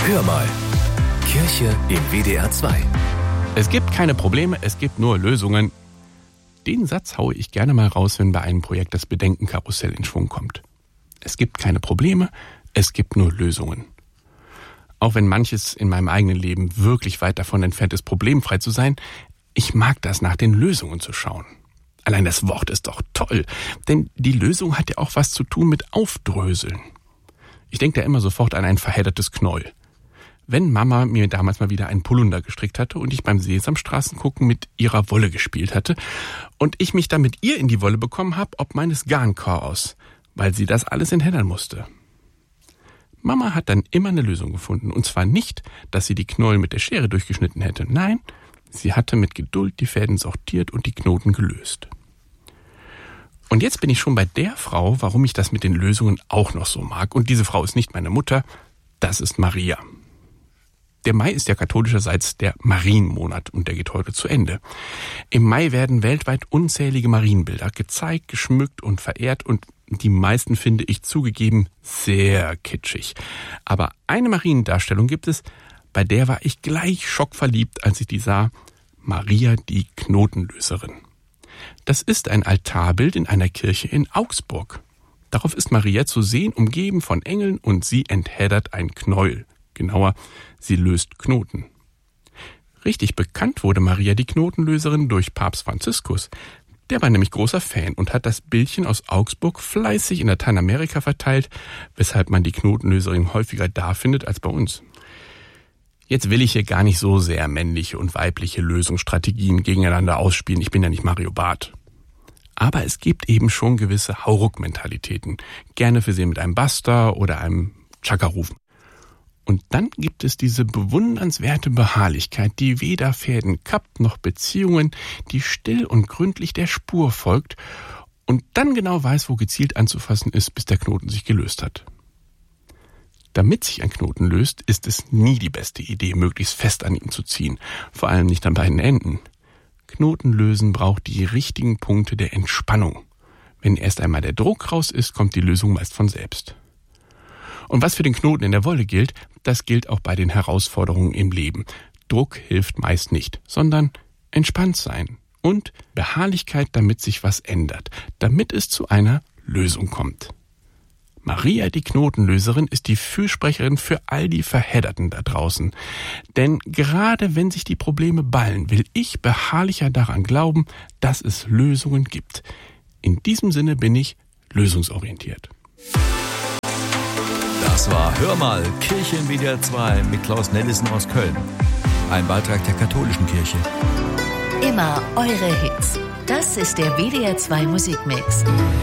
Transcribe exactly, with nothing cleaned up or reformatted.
Hör mal. Kirche im W D R zwei. Es gibt keine Probleme, es gibt nur Lösungen. Den Satz haue ich gerne mal raus, wenn bei einem Projekt das Bedenkenkarussell in Schwung kommt. Es gibt keine Probleme, es gibt nur Lösungen. Auch wenn manches in meinem eigenen Leben wirklich weit davon entfernt ist, problemfrei zu sein, ich mag das, nach den Lösungen zu schauen. Allein das Wort ist doch toll, denn die Lösung hat ja auch was zu tun mit Aufdröseln. Ich denke da immer sofort an ein verheddertes Knäuel. Wenn Mama mir damals mal wieder einen Polunder gestrickt hatte und ich beim Sesamstraßengucken mit ihrer Wolle gespielt hatte und ich mich dann mit ihr in die Wolle bekommen habe, ob meines Garnchaos, weil sie das alles entheddern musste. Mama hat dann immer eine Lösung gefunden, und zwar nicht, dass sie die Knäuel mit der Schere durchgeschnitten hätte. Nein, sie hatte mit Geduld die Fäden sortiert und die Knoten gelöst. Und jetzt bin ich schon bei der Frau, warum ich das mit den Lösungen auch noch so mag. Und diese Frau ist nicht meine Mutter, das ist Maria. Der Mai ist ja katholischerseits der Marienmonat und der geht heute zu Ende. Im Mai werden weltweit unzählige Marienbilder gezeigt, geschmückt und verehrt und die meisten finde ich zugegeben sehr kitschig. Aber eine Mariendarstellung gibt es, bei der war ich gleich schockverliebt, als ich die sah. Maria die Knotenlöserin. Das ist ein Altarbild in einer Kirche in Augsburg. Darauf ist Maria zu sehen, umgeben von Engeln, und sie entheddert ein Knäuel. Genauer, sie löst Knoten. Richtig bekannt wurde Maria die Knotenlöserin durch Papst Franziskus. Der war nämlich großer Fan und hat das Bildchen aus Augsburg fleißig in Lateinamerika verteilt, weshalb man die Knotenlöserin häufiger da findet als bei uns. Jetzt will ich hier gar nicht so sehr männliche und weibliche Lösungsstrategien gegeneinander ausspielen. Ich bin ja nicht Mario Barth. Aber es gibt eben schon gewisse Hauruck-Mentalitäten. Gerne versehen mit einem Basta oder einem Chaka-Rufen. Und dann gibt es diese bewundernswerte Beharrlichkeit, die weder Fäden kappt noch Beziehungen, die still und gründlich der Spur folgt und dann genau weiß, wo gezielt anzufassen ist, bis der Knoten sich gelöst hat. Damit sich ein Knoten löst, ist es nie die beste Idee, möglichst fest an ihm zu ziehen, vor allem nicht an beiden Enden. Knoten lösen braucht die richtigen Punkte der Entspannung. Wenn erst einmal der Druck raus ist, kommt die Lösung meist von selbst. Und was für den Knoten in der Wolle gilt, das gilt auch bei den Herausforderungen im Leben. Druck hilft meist nicht, sondern entspannt sein und Beharrlichkeit, damit sich was ändert, damit es zu einer Lösung kommt. Maria, die Knotenlöserin, ist die Fürsprecherin für all die Verhedderten da draußen. Denn gerade wenn sich die Probleme ballen, will ich beharrlicher daran glauben, dass es Lösungen gibt. In diesem Sinne bin ich lösungsorientiert. Das war Hör mal, Kirche im W D R zwei mit Klaus Nellissen aus Köln. Ein Beitrag der katholischen Kirche. Immer eure Hits. Das ist der W D R zwei Musikmix.